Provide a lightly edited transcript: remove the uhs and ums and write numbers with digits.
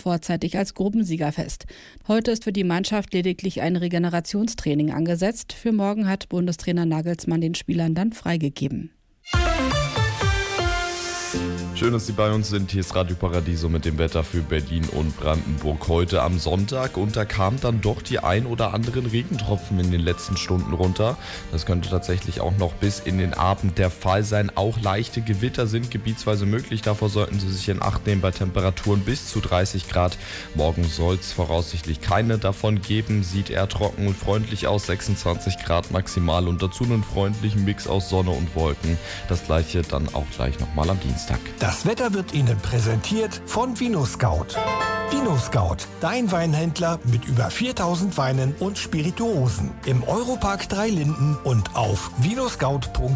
vorzeitig als Gruppensieger fest. Heute ist für die Mannschaft lediglich ein Regenerationstraining angesetzt. Für morgen hat Bundestrainer Nagelsmann den Spielern dann freigegeben. Schön, dass Sie bei uns sind. Hier ist Radio Paradiso mit dem Wetter für Berlin und Brandenburg. Heute am Sonntag und da kamen dann doch die ein oder anderen Regentropfen in den letzten Stunden runter. Das könnte tatsächlich auch noch bis in den Abend der Fall sein. Auch leichte Gewitter sind gebietsweise möglich. Davor sollten Sie sich in Acht nehmen bei Temperaturen bis zu 30 Grad. Morgen soll es voraussichtlich keine davon geben. Sieht eher trocken und freundlich aus. 26 Grad maximal und dazu einen freundlichen Mix aus Sonne und Wolken. Das gleiche dann auch gleich nochmal am Dienstag. Das Wetter wird Ihnen präsentiert von Vinoscout. Vinoscout, dein Weinhändler mit über 4000 Weinen und Spirituosen. Im Europark 3 Linden und auf vinoscout.de.